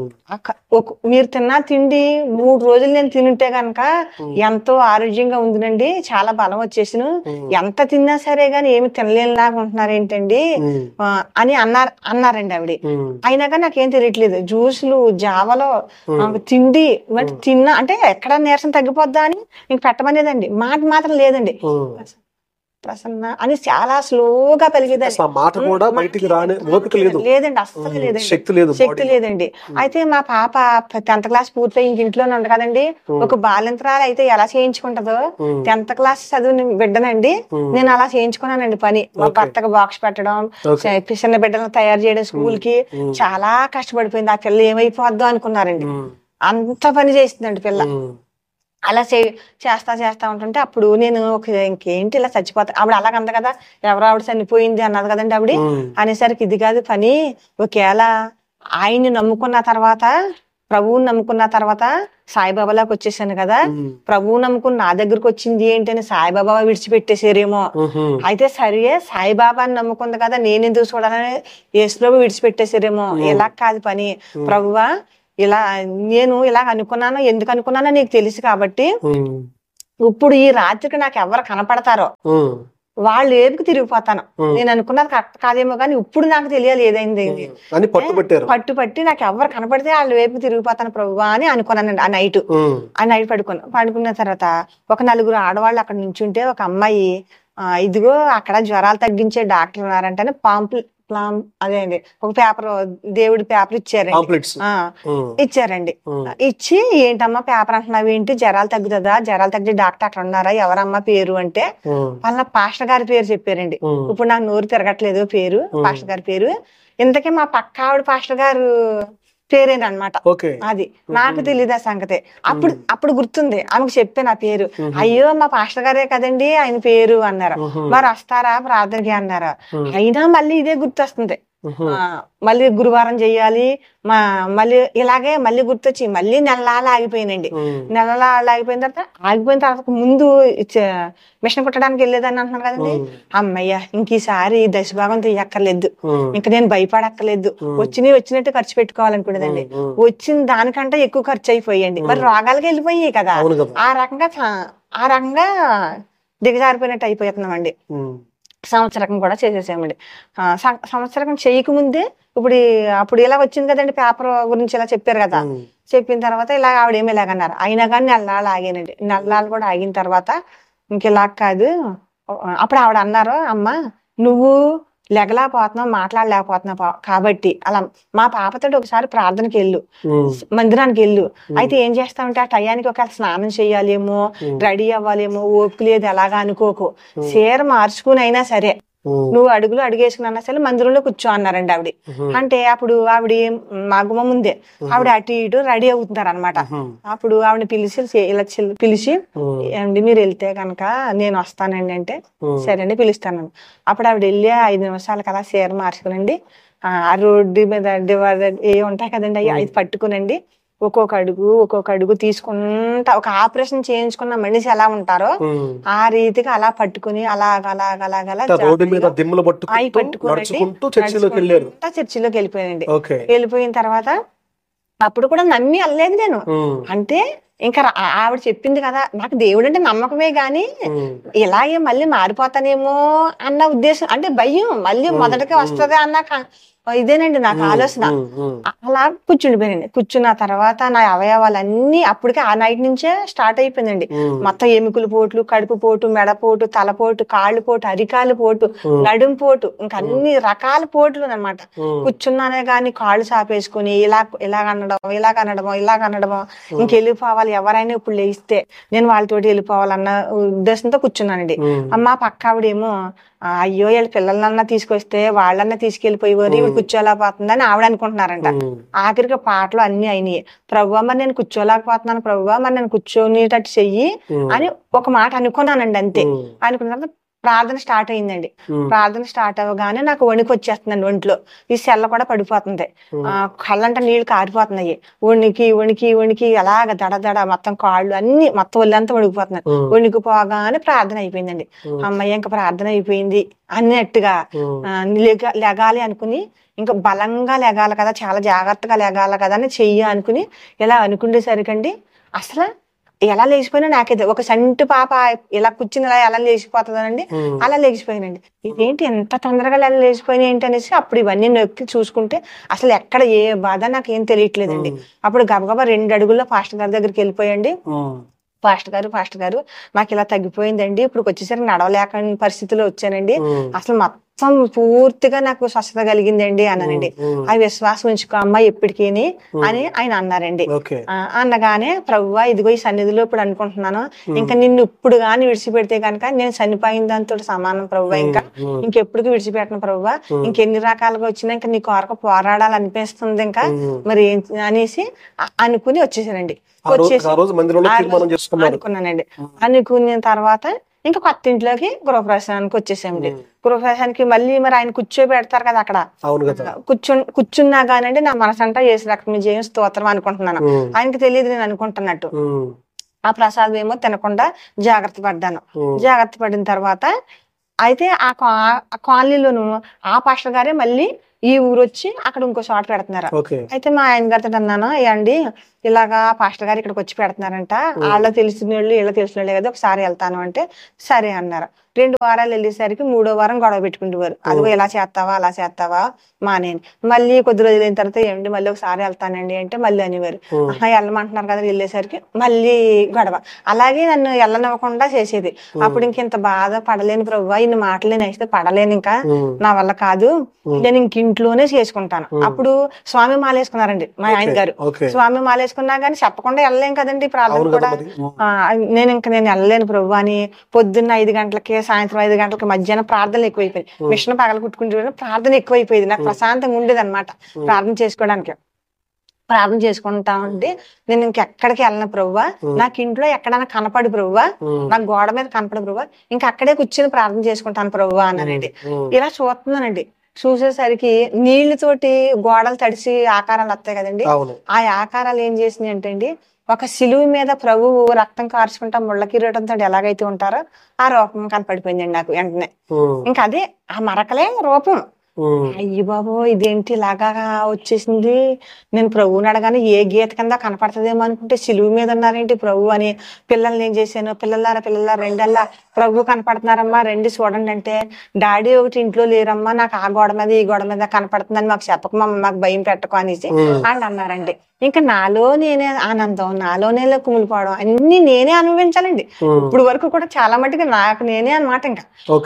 మీరు తిన్నా తిండి 3 రోజులు నేను తింటే గనక ఎంతో ఆరోగ్యంగా ఉందినండి, చాలా బలం వచ్చేసిను, ఎంత తిన్నా సరే గాని ఏమి తినలేనిలాగా ఉంటున్నారు ఏంటండి అని అన్నారండి ఆవిడ. అయినా కానీ నాకేం తెలియట్లేదు. జ్యూసులు, జావలో తిండి తిన్నా అంటే ఎక్కడ నీరసం తగ్గిపోద్దా అని ఇంక పెట్టమనేదండి. మాట మాత్రం లేదండి, ప్రసన్న అని చాలా స్లోగా పలికేదండి. లేదండి, అస్సలు లేదండి, శక్తి లేదండి. అయితే మా పాప 10th క్లాస్ పూర్తి ఇంట్లోనే ఉంది కదండి, ఒక బాలింతరాలు అయితే ఎలా చేయించుకుంటదో 10th క్లాస్ చదువు బిడ్డనండి నేను అలా చేయించుకున్నానండి పని. మా భర్తకు బాక్స్ పెట్టడం, చిన్న బిడ్డలను తయారు చేయడం, స్కూల్ కి చాలా కష్టపడిపోయింది. ఆ పిల్ల ఏమైపోద్దో అనుకున్నారండి, అంత పని చేస్తుందండి పిల్ల. అలా చేస్తా ఉంటుంటే అప్పుడు నేను ఇంకేంటి ఇలా చచ్చిపోతా, ఆవిడ అలాగంద కదా, ఎవరు ఆవిడ చనిపోయింది అన్నది కదండి ఆవిడ. అనేసరికి ఇది కాదు పని, ఒకవేళ ఆయన్ని నమ్ముకున్న తర్వాత, ప్రభువుని నమ్ముకున్న తర్వాత సాయిబాబాలోకి వచ్చేసాను కదా, ప్రభువు నమ్ముకుని నా దగ్గరకు వచ్చింది ఏంటని సాయిబాబా విడిచిపెట్టేసారేమో, అయితే సరే సాయిబాబాని నమ్ముకుంది కదా నేను ఎందుకు చూడాలని యేసుప్రభు విడిచిపెట్టేసారేమో, ఇలా కాదు పని ప్రభువా, ఇలా నేను ఇలా అనుకున్నాను, ఎందుకు అనుకున్నానో నీకు తెలుసు కాబట్టి ఇప్పుడు ఈ రాత్రికి నాకు ఎవరు కనపడతారో వాళ్ళు ఏపుకు తిరిగిపోతాను, నేను అనుకున్నది కరెక్ట్ కాదేమో కానీ ఇప్పుడు నాకు తెలియాలి ఏదైంది అని పట్టుపట్టి నాకు ఎవరు కనపడితే వాళ్ళ వైపుకి తిరిగిపోతాను ప్రభువా అని అనుకున్నానండి. ఆ నైట్ పడుకున్న తర్వాత ఒక 4 ఆడవాళ్ళు అక్కడ నుంచుంటే ఒక అమ్మాయి, ఇదిగో అక్కడ జ్వరాలు తగ్గించే డాక్టర్ ఉన్నారంటే అదే అండి ఒక పేపర్, దేవుడి పేపర్ ఇచ్చారండి. ఇచ్చి ఏంటమ్మా పేపర్ అంటున్నావు ఏంటి, జ్వరాలు తగ్గుతుందా, జ్వరాలు తగ్గే డాక్టర్ అక్కడ ఉన్నారా, ఎవరమ్మా పేరు అంటే వాళ్ళ పాస్టర్ గారి పేరు చెప్పారండి. ఇప్పుడు నాకు నోరు తిరగట్లేదు పేరు, పాస్టర్ గారి పేరు. ఇంతకీ మా పక్క ఆవిడ పాస్టర్ గారు పేరేనమాట. అది నాకు తెలియదు ఆ సంగతి. అప్పుడు గుర్తుంది, ఆమెకు చెప్పే నా పేరు. అయ్యో మా పాస్టర్ గారే కదండి ఆయన పేరు అన్నారు. మరి వస్తారా ప్రార్థనకి అన్నారు. అయినా మళ్ళీ ఇదే గుర్తొస్తుంది, మళ్ళీ గురువారం చెయ్యాలి, మళ్ళీ ఇలాగే మళ్ళీ గుర్తొచ్చి మళ్ళీ నెలలా ఆగిపోయినండి. నెలలా ఆగిపోయిన తర్వాత ముందు మిషన్ కుట్టడానికి వెళ్ళేదని అంటున్నాను కదండి. అమ్మయ్య ఇంక ఈసారి దశభాగం తీయక్కర్లేదు, ఇంక నేను భయపడక్కర్లేదు, వచ్చినట్టు ఖర్చు పెట్టుకోవాలనుకునేదండి. వచ్చిన దానికంటే ఎక్కువ ఖర్చు అయిపోయండి. మరి రోగాలకి వెళ్ళిపోయాయి కదా, ఆ రకంగా దిగజారిపోయినట్టు అయిపోతున్నామండి. సంవత్సరకం కూడా చేసేసామండి. సంవత్సరకం చేయకముందే అప్పుడు ఇలా వచ్చింది కదండి పేపర్ గురించి ఇలా చెప్పారు కదా, చెప్పిన తర్వాత ఇలా ఆవిడేమి ఇలాగన్నారు. అయినా కానీ నెలలు ఆగానండి. నెలలు కూడా ఆగిన తర్వాత ఇంక ఇలా కాదు, అప్పుడు ఆవిడ అన్నారు, అమ్మ నువ్వు లెగలేకపోతున్నావు, మాట్లాడలేకపోతున్నావు కాబట్టి అలా మా పాపతో ఒకసారి ప్రార్థనకి వెళ్ళు, మందిరానికి వెళ్ళు. అయితే ఏం చేస్తామంటే ఆ టయానికి ఒక స్నానం చేయాలేమో, రెడీ అవ్వాలేమో, ఓపిక లేదు ఎలాగా అనుకోకు, చీర మార్చుకుని అయినా సరే నువ్వు అడుగులు అడుగేసుకున్నా సరే మందిరంలో కూర్చో అన్నారండి ఆవిడ. అంటే అప్పుడు ఆవిడ మా గుమ్మ ముందే ఆవిడ అటు ఇటు రెడీ అవుతున్నారు అనమాట. అప్పుడు ఆవిడ ఇలా పిలిచి ఏమండి మీరు వెళ్తే కనుక నేను వస్తానండి అంటే సరే అండి పిలుస్తాను. అప్పుడు ఆవిడ వెళ్ళి 5 నిమిషాలు కదా చీర మార్చుకునండి ఆ రోడ్డు మీద డివైడర్ ఏ ఉంటాయి కదండి అవి 5 పట్టుకునండి ఒక్కొక్క అడుగు తీసుకుంటా ఒక ఆపరేషన్ చేయించుకున్న మనిషి ఎలా ఉంటారో ఆ రీతిగా అలా పట్టుకుని చర్చిలోకి వెళ్ళిపోయానండి. వెళ్ళిపోయిన తర్వాత అప్పుడు కూడా నమ్మి వెళ్ళలేదు నేను. అంటే ఇంకా ఆవిడ చెప్పింది కదా, నాకు దేవుడు అంటే నమ్మకమే గాని ఇలాగే మళ్ళీ మారిపోతానేమో అన్న ఉద్దేశం, అంటే భయం మళ్ళీ మొదటికి వస్తుంది అన్న ఇదేనండి నాకు ఆలోచన. అలా కూర్చుండిపోయానండి. కూర్చున్న తర్వాత నా అవయవాలన్నీ అప్పటికే ఆ నైట్ నుంచే స్టార్ట్ అయిపోయిందండి. మొత్తం ఎముకల పోట్లు, కడుపు పోటు, మెడపోటు, తలపోటు, కాళ్ళు పోటు, అరికాలు పోటు, నడుం పోటు, ఇంకా అన్ని రకాల పోట్లు అనమాట. కూర్చున్నానే గాని కాళ్ళు చాపేసుకుని ఇలాగనడమో ఇంకెళ్ళిపోవాలి, ఎవరైనా ఇప్పుడు లేస్తే నేను వాళ్ళతోటి వెళ్ళిపోవాలన్న ఉద్దేశంతో కూర్చున్నానండి. అమ్మ పక్క ఆవిడేమో అయ్యో వీళ్ళ పిల్లలన్నా తీసుకొస్తే వాళ్ళన్నా తీసుకెళ్లిపోయేవారు, ఇవి కూర్చోలేకపోతుందని ఆవిడ అనుకుంటున్నారంట. ఆఖరికి పాటలు అన్ని అయినాయి. ప్రభువా మరి నేను కూర్చోలేకపోతున్నాను, ప్రభువా మరి నేను కూర్చోనేటట్టు చెయ్యి అని ఒక మాట అనుకున్నానండి. అంతే అనుకున్న తర్వాత ప్రార్థన స్టార్ట్ అయిందండి. ప్రార్థన స్టార్ట్ అవ్వగానే నాకు వణికి వచ్చేస్తుందండి ఒంట్లో. ఈ సెల్ల కూడా పడిపోతుంది, కళ్ళంట నీళ్లు కారిపోతున్నాయి. వణికి అలాగ దడ మొత్తం కాళ్ళు అన్ని మొత్తం ఒళ్ళంతా వణికిపోతున్నాయి. వణికిపోగానే ప్రార్థన అయిపోయిందండి. అమ్మయ్య ఇంకా ప్రార్థన అయిపోయింది అన్నట్టుగా లెగాలి అనుకుని, ఇంకా బలంగా లెగాలి కదా, చాలా జాగ్రత్తగా లెగాలి కదా అని చెయ్యి అనుకుని ఇలా అనుకునేసరికండి అసలు ఎలా లేచిపోయినా నాకైతే ఒక సంటి పాప ఇలా కూర్చుని ఎలా లేచిపోతుందనండి అలా లేచిపోయినండి. ఇదేంటి ఎంత తొందరగా ఎలా లేచిపోయినా ఏంటి అనేసి అప్పుడు ఇవన్నీ నొక్కి చూసుకుంటే అసలు ఎక్కడ ఏ బాధ నాకు ఏం తెలియట్లేదండి. అప్పుడు గబగబా 2 అడుగుల్లో పాస్టర్ గారి దగ్గరికి వెళ్ళిపోయండి. పాస్టర్ గారు నాకు ఇలా తగ్గిపోయిందండి, ఇప్పుడు వచ్చేసరికి నడవలేక పరిస్థితిలో వచ్చానండి, అసలు మొత్తం పూర్తిగా నాకు స్వస్థత కలిగిందండి అన్నానండి. ఆ విశ్వాసం ఉంచుకో అమ్మ ఎప్పటికీ అని ఆయన అన్నారండి. అన్నగానే ప్రభువా ఇదిగో ఈ సన్నిధిలో ఇప్పుడు అనుకుంటున్నాను, ఇంకా నిన్ను ఇప్పుడు గాని విడిచిపెడితే కనుక నేను చనిపోయిన దాంతో సమానం ప్రభువా, ఇంకా ఇంకెప్పటికీ విడిచిపెట్టను ప్రభువా, ఇంకెన్ని రకాలుగా వచ్చినా ఇంకా నీ కొరకు పోరాడాలనిపిస్తుంది ఇంకా మరి అనేసి అనుకుని వచ్చేసానండి. అనుకున్నానండి. అనుకున్న తర్వాత ఇంకా కొత్త ఇంట్లోకి గృహప్రవేశానికి వచ్చేసామండి. గృహప్రవేశానికి మళ్ళీ మరి ఆయన కూర్చోబెడతారు కదా అక్కడ, కూర్చున్నా కానండి నా మనసంతా యేసు రక్తం జయం స్తోత్రం అనుకుంటున్నాను. ఆయనకి తెలియదు నేను అనుకుంటున్నట్టు. ఆ ప్రసాదం ఏమో తినకుండా జాగ్రత్త పడ్డాను. జాగ్రత్త పడిన తర్వాత అయితే ఆ కాలనీలోను ఆ పాస్టర్ గారే మళ్ళీ ఈ ఊరు వచ్చి అక్కడ ఇంకో చోట పెడుతున్నారు. అయితే మా ఆయన గారితో అన్నాను, అండి ఇలాగా పాస్టర్ గారు ఇక్కడికి వచ్చి పెడుతున్నారంట, వాళ్ళ తెలిసిన వాళ్ళు ఇలా తెలిసిన వాళ్ళే కదా, ఒకసారి వెళ్తాను అంటే సరే అన్నారు. 2 వారాలు వెళ్ళేసరికి 3వ వారం గొడవ పెట్టుకుంటేవారు. అదిగో ఇలా చేస్తావా అలా చేస్తావా మానేని. మళ్ళీ కొద్ది రోజులు అయిన తర్వాత ఏమండి మళ్ళీ ఒకసారి వెళ్తానండి అంటే మళ్ళీ అనేవారు. వెళ్ళమంటున్నారు కదా, వెళ్ళేసరికి మళ్ళీ గొడవ. అలాగే నన్ను వెళ్ళనివ్వకుండా చేసేది. అప్పుడు ఇంత బాధ పడలేను ప్రభువా, ఇన్ని మాటలు నేస్తే పడలేను, ఇంకా నా వల్ల కాదు, నేను ఇంక ఇంట్లోనే చేసుకుంటాను. అప్పుడు స్వామి మాలేసుకున్నారండి మా ఆయన గారు. స్వామి మాలేసుకున్నా గానీ చెప్పకుండా వెళ్ళలేం కదండి ప్రార్థన కూడా. నేను వెళ్ళలేను ప్రభువా అని పొద్దున్న 5 గంటలకి సాయంత్రం 5 గంటలకి మధ్యాహ్నం ప్రార్థనలు ఎక్కువైపోయింది. మిషన్ పగల కుట్టుకుంటే ప్రార్థన ఎక్కువైపోయింది. నాకు ప్రశాంతంగా ఉండేది అనమాట ప్రార్థన చేసుకోవడానికి. ప్రార్థన చేసుకుంటా ఉంటే నేను ఇంకెక్కడికి వెళ్ళను ప్రభువా, నాకు ఇంట్లో ఎక్కడైనా కనపడి ప్రభువా, నాకు గోడ మీద కనపడి ప్రభువా, ఇంకా అక్కడే కూర్చొని ప్రార్థన చేసుకుంటాను ప్రభువా అన్నానండి. ఇలా చూస్తున్నానండి. చూసేసరికి నీళ్లతోటి గోడలు తడిసి ఆకారాలు వస్తాయి కదండి, ఆ ఆకారాలు ఏం చేసినాయి అంటే అండి, ఒక సిలువు మీద ప్రభువు రక్తం కార్చుకుంటా ముళ్ళ కిరీటంతో ఎలాగైతే ఉంటారో ఆ రూపం కనపడిపోయిందండి నాకు వెంటనే. ఇంకా అదే ఆ మరకలే రూపం. అయ్యి బాబు ఇదేంటి ఇలాగా వచ్చేసింది, నేను ప్రభువుని అడగానే ఏ గీత కింద కనపడుతుందేమో అనుకుంటే సిలువు మీద ఉన్నారేంటి ప్రభు అని పిల్లల్ని ఏం చేశాను, పిల్లలారా రెండల్లా ప్రభు కనపడుతున్నారమ్మా రండి చూడండి అంటే, డాడీ ఒకటి ఇంట్లో లేరమ్మా, నాకు ఆ గోడ మీద ఈ గోడ మీద కనపడుతుందని మాకు చెప్పకమమ్మ, మాకు భయం పెట్టకు అనేసి వాళ్ళు అన్నారండి. ఇంకా నాలో నేనే ఆనందం, నాలోనే కుమిలిపోవడం అన్ని నేనే అనుభవించాలండి. ఇప్పుడు వరకు కూడా చాలా మటుకు నాకు నేనే అనమాట. ఇంకా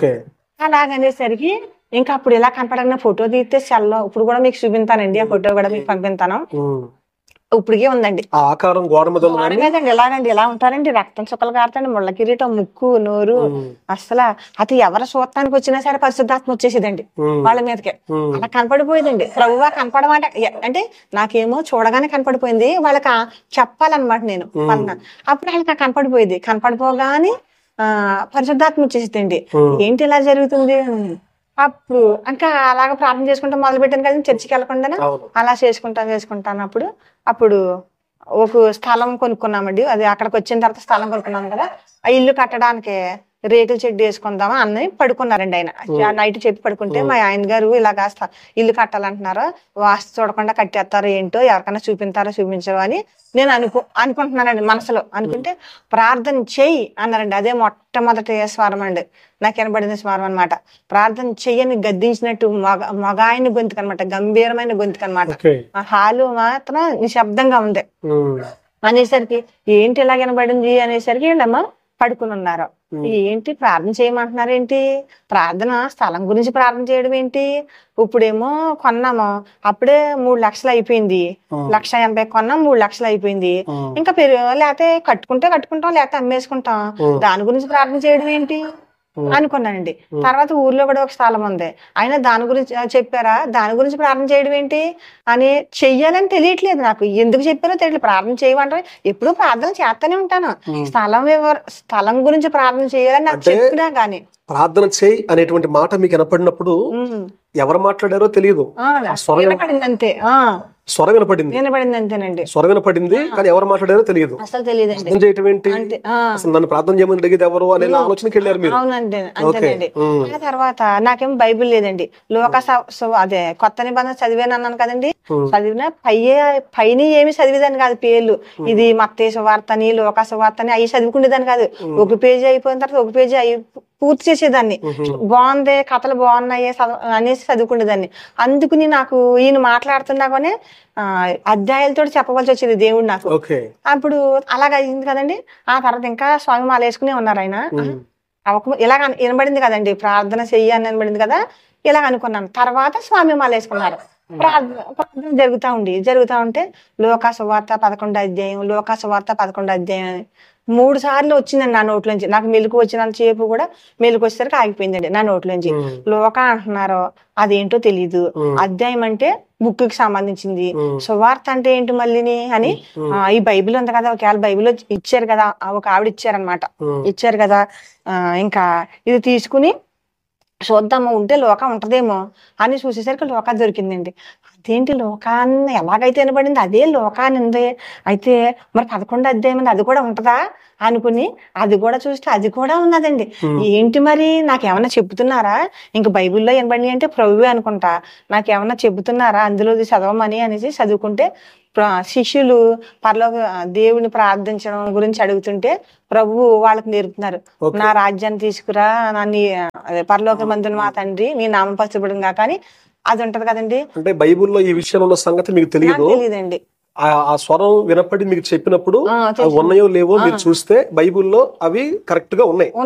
అలాగనేసరికి ఇంకా అప్పుడు ఇలా కనపడన్నా ఫోటో తీస్తే సెల్లో ఇప్పుడు కూడా మీకు చూపిస్తానండి, ఆ ఫోటో కూడా మీకు పంపిస్తాను. ఇప్పటికే ఉందండి. ఆ ఆకారం గోడ మీద ఉంది కానీ మీదండి ఇలాగండి, ఇలా ఉంటారండి, రక్తం చుక్కలు కారుతాండి, ముళ్ళ కిరీటం, ముక్కు, నోరు, అసలు అది ఎవరు చూడటానికి వచ్చినా సరే పరిశుద్ధాత్మ వచ్చేసేదండి వాళ్ళ మీదకే. అలా కనపడిపోయేదండి. ప్రభువా కనపడమాట అంటే నాకేమో చూడగానే కనపడిపోయింది, వాళ్ళకి చెప్పాలన్నమాట నేను వాళ్ళ. అప్పుడు వాళ్ళకి కనపడిపోయేది. కనపడిపోగానే పరిశుద్ధాత్మ వచ్చేసేదండి. ఏంటి ఇలా జరుగుతుంది? అప్పుడు ఇంకా అలాగ ప్రార్థన చేసుకుంటా మొదలు పెట్టాను కదండి, చర్చికి వెళ్ళకుండా అలా చేసుకుంటాను. అప్పుడు ఒక స్థలం కొనుక్కున్నామండి. అది అక్కడికి వచ్చిన తర్వాత స్థలం కొనుక్కున్నాం కదా, ఆ ఇల్లు కట్టడానికి రేకుల షెడ్ వేసుకుందామా అన్నీ పడుకున్నారండి. ఆయన నైట్ చెప్పి పడుకుంటే మా ఆయన గారు ఇలాగా ఇల్లు కట్టాలంటున్నారో, వాస్తు చూడకుండా కట్టేస్తారో ఏంటో, ఎవరికైనా చూపించారో అని నేను అనుకుంటున్నానండి మనసులో. అనుకుంటే ప్రార్థన చెయ్యి అన్నారండి. అదే మొట్టమొదటి స్వరం అండి, నాకు వినబడిన స్వరం అనమాట. ప్రార్థన చెయ్యని గద్దించినట్టు మగ ఆయన గొంతుకు అనమాట, గంభీరమైన గొంతుకు అనమాట. ఆ హాలు మాత్రం నిశ్శబ్దంగా ఉంది. అనేసరికి ఏంటి ఇలా వినబడింది అనేసరికి వీళ్ళమ్మ పడుకుని ఉన్నారు. ఏంటి ప్రార్థన చేయమంటున్నారు ఏంటి, ప్రార్థన స్థలం గురించి ప్రార్థన చేయడం ఏంటి, ఇప్పుడేమో కొన్నాము అప్పుడే 3 లక్షలు అయిపోయింది, 1,80,000 కొన్నాం 3 లక్షలు అయిపోయింది, ఇంకా లేకపోతే కట్టుకుంటాం లేకపోతే అమ్మేసుకుంటాం, దాని గురించి ప్రార్థన చేయడం ఏంటి అనుకున్నానండి. తర్వాత ఊర్లో కూడా ఒక స్థలం ఉంది, అయినా దాని గురించి చెప్పారా, దాని గురించి ప్రార్థన చేయడం ఏంటి అని చెయ్యాలని తెలియట్లేదు నాకు, ఎందుకు చెప్పారో తెలియదు. ప్రార్థన చేయమంటారు, ఎప్పుడూ ప్రార్థన చేస్తూనే ఉంటాను, స్థలం గురించి ప్రార్థన చేయాలని నాకు చెప్పినా గానీ. ప్రార్థన చేయి అనేటువంటి మాట మీకు వినపడినప్పుడు ఎవరు మాట్లాడారో తెలియదు, అంతే స్వరం వినపడింది అంతేనండి. స్వరం వినపడింది కానీ ఎవరు మాట్లాడారో తెలియదు. అసలు తెలియదండి. ప్రార్థన చేయటం ఏంటి, అసలు నన్ను ప్రార్థన చేయమని అడిగేది ఎవరు అనే ఆలోచనకి వెళ్ళారు మీరు. అవునండి, అంతేనండి. ఆ తర్వాత నాకేం బైబిల్ లేదండి. అదే కొత్త నిబంధన చదివాను అన్నాను కదండి, చదివినా పైన ఏమి చదివేదాన్ని కాదు పేర్లు. ఇది మత్తయి సువార్త అని, లూకా సువార్త అని అవి చదువుకునేదాన్ని కాదు. ఒక పేజీ అయిపోయిన తర్వాత ఒక పేజీ పూర్తి చేసేదాన్ని. బాగుంది, కథలు బాగున్నాయి అనేసి చదువుకునేదాన్ని. అందుకుని నాకు ఈయన మాట్లాడుతున్నా కానీ అధ్యాయాలతో చెప్పవలసి వచ్చేది దేవుడు నాకు. అప్పుడు అలాగ అయింది కదండి. ఆ తర్వాత ఇంకా స్వామి మాల వేసుకునే ఉన్నారు ఆయన. ఇలాగ వినబడింది కదండి, ప్రార్థన చెయ్యి అని వినబడింది కదా, ఇలాగ అనుకున్నాను. తర్వాత స్వామి మాల వేసుకున్నారు. ప్రార్థన జరుగుతా ఉంటే లూకా సువార్త 11వ అధ్యాయం, లూకా సువార్త 11వ అధ్యాయం 3 సార్లు వచ్చిందండి నా నోట్లోంచి. నాకు మెలుకు వచ్చినంత సేపు కూడా మెలుకు వచ్చేసరికి ఆగిపోయిందండి నా నోట్లోంచి. లోక అంటున్నారు, అదేంటో తెలీదు. అధ్యాయం అంటే బుక్ కి సంబంధించింది, సువార్త అంటే ఏంటి మళ్ళీని అని. ఈ బైబిల్ ఉంది కదా, ఒకవేళ బైబిల్ ఇచ్చారు కదా, ఒక ఆవిడ ఇచ్చారు కదా, ఇంకా ఇది తీసుకుని చూద్దాము, ఉంటే లోక ఉంటదేమో అని చూసేసరికి లోక దొరికిందండి. అదేంటి లోకాన్ని ఎలాగైతే వినబడింది అదే లోకాన్ని ఉంది, అయితే మరి 11వ అధ్యాయం అది కూడా ఉంటదా అనుకుని అది కూడా చూస్తే అది కూడా ఉన్నదండి. ఏంటి మరి నాకేమన్నా చెబుతున్నారా, ఇంక బైబిల్లో వినబడి అంటే ప్రభువే అనుకుంటా, నాకేమన్నా చెబుతున్నారా అందులో చదవమని అనేసి చదువుకుంటే శిష్యులు పరలోక దేవుని ప్రార్థించడం గురించి అడుగుతుంటే ప్రభువు వాళ్ళకి నేర్పుతున్నారు. నా రాజ్యాన్ని తీసుకురా, నన్ను పరలోక మందున మా తండ్రి నీ నామం పరచబడును గాక అని అది ఉంటది కదండి. అంటే బైబిల్లో ఈ విషయంలో ఉన్న సంగతి మీకు తెలియదండి. ఆ స్వరం వినపడి మీకు చెప్పినప్పుడు ఉన్నాయో లేవో మీరు చూస్తే బైబిల్లో అవి కరెక్ట్ గా ఉన్నాయి.